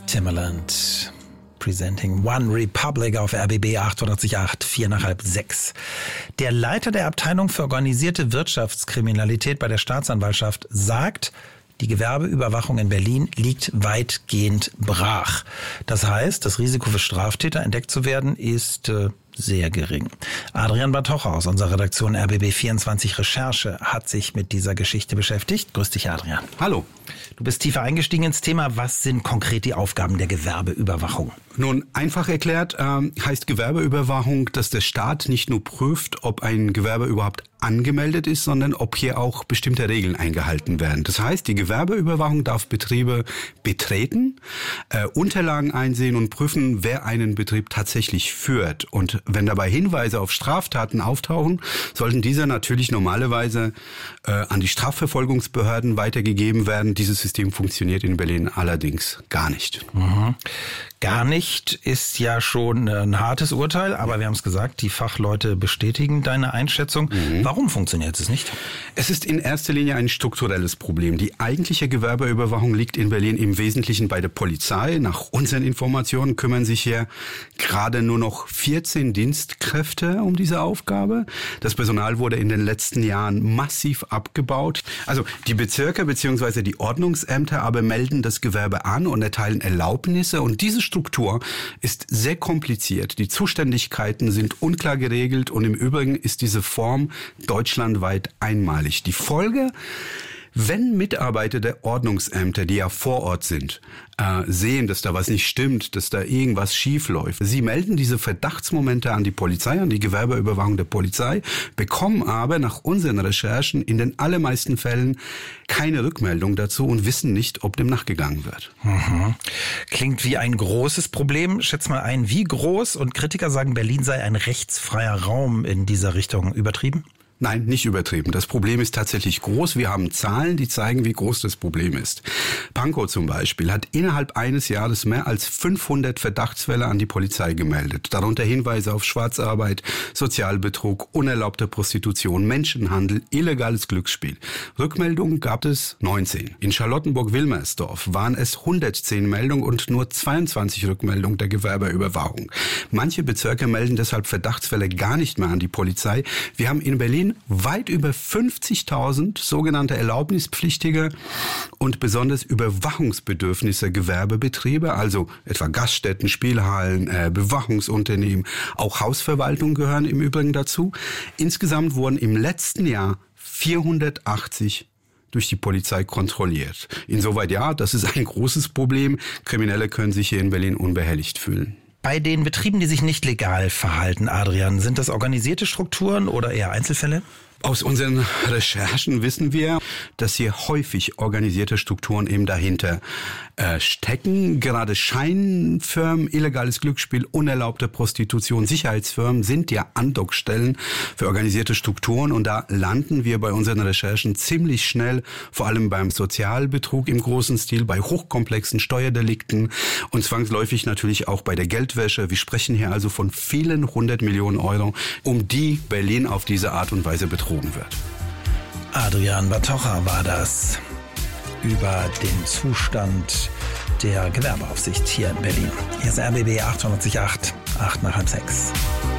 Timbaland presenting One Republic auf RBB 888, 5:45. Der Leiter der Abteilung für organisierte Wirtschaftskriminalität bei der Staatsanwaltschaft sagt, die Gewerbeüberwachung in Berlin liegt weitgehend brach. Das heißt, das Risiko für Straftäter entdeckt zu werden ist sehr gering. Adrian Batocha aus unserer Redaktion RBB24 Recherche hat sich mit dieser Geschichte beschäftigt. Grüß dich, Adrian. Hallo. Du bist tiefer eingestiegen ins Thema. Was sind konkret die Aufgaben der Gewerbeüberwachung? Nun, einfach erklärt heißt Gewerbeüberwachung, dass der Staat nicht nur prüft, ob ein Gewerbe überhaupt angemeldet ist, sondern ob hier auch bestimmte Regeln eingehalten werden. Das heißt, die Gewerbeüberwachung darf Betriebe betreten, Unterlagen einsehen und prüfen, wer einen Betrieb tatsächlich führt. Und wenn dabei Hinweise auf Straftaten auftauchen, sollten diese natürlich normalerweise an die Strafverfolgungsbehörden weitergegeben werden. Dieses System funktioniert in Berlin allerdings gar nicht. Mhm. Gar nicht ist ja schon ein hartes Urteil, aber wir haben es gesagt, die Fachleute bestätigen deine Einschätzung. Warum funktioniert es nicht? Es ist in erster Linie ein strukturelles Problem. Die eigentliche Gewerbeüberwachung liegt in Berlin im Wesentlichen bei der Polizei. Nach unseren Informationen kümmern sich hier gerade nur noch 14 Dienstkräfte um diese Aufgabe. Das Personal wurde in den letzten Jahren massiv abgebaut. Also die Bezirke bzw. die Ordnungsämter aber melden das Gewerbe an und erteilen Erlaubnisse, und diese Struktur ist sehr kompliziert. Die Zuständigkeiten sind unklar geregelt und im Übrigen ist diese Form deutschlandweit einmalig. Die Folge: Wenn Mitarbeiter der Ordnungsämter, die ja vor Ort sind, sehen, dass da was nicht stimmt, dass da irgendwas schief läuft, sie melden diese Verdachtsmomente an die Polizei, an die Gewerbeüberwachung der Polizei, bekommen aber nach unseren Recherchen in den allermeisten Fällen keine Rückmeldung dazu und wissen nicht, ob dem nachgegangen wird. Mhm. Klingt wie ein großes Problem. Schätz mal ein, wie groß? Und Kritiker sagen, Berlin sei ein rechtsfreier Raum in dieser Richtung. Übertrieben? Nein, nicht übertrieben. Das Problem ist tatsächlich groß. Wir haben Zahlen, die zeigen, wie groß das Problem ist. Pankow zum Beispiel hat innerhalb eines Jahres mehr als 500 Verdachtsfälle an die Polizei gemeldet. Darunter Hinweise auf Schwarzarbeit, Sozialbetrug, unerlaubte Prostitution, Menschenhandel, illegales Glücksspiel. Rückmeldungen gab es 19. In Charlottenburg-Wilmersdorf waren es 110 Meldungen und nur 22 Rückmeldungen der Gewerbeüberwachung. Manche Bezirke melden deshalb Verdachtsfälle gar nicht mehr an die Polizei. Wir haben in Berlin weit über 50.000 sogenannte erlaubnispflichtige und besonders überwachungsbedürfnisse Gewerbebetriebe, also etwa Gaststätten, Spielhallen, Bewachungsunternehmen, auch Hausverwaltungen gehören im Übrigen dazu. Insgesamt wurden im letzten Jahr 480 durch die Polizei kontrolliert. Insoweit ja, das ist ein großes Problem. Kriminelle können sich hier in Berlin unbehelligt fühlen. Bei den Betrieben, die sich nicht legal verhalten, Adrian, sind das organisierte Strukturen oder eher Einzelfälle? Aus unseren Recherchen wissen wir, dass hier häufig organisierte Strukturen eben dahinter stecken. Gerade Scheinfirmen, illegales Glücksspiel, unerlaubte Prostitution, Sicherheitsfirmen sind ja Andockstellen für organisierte Strukturen, und da landen wir bei unseren Recherchen ziemlich schnell, vor allem beim Sozialbetrug im großen Stil, bei hochkomplexen Steuerdelikten und zwangsläufig natürlich auch bei der Geldwäsche. Wir sprechen hier also von vielen 100 Millionen Euro, um die Berlin auf diese Art und Weise betrogen wird. Adrian Batocha war das über den Zustand der Gewerbeaufsicht hier in Berlin. Hier ist RBB 888, 5:45.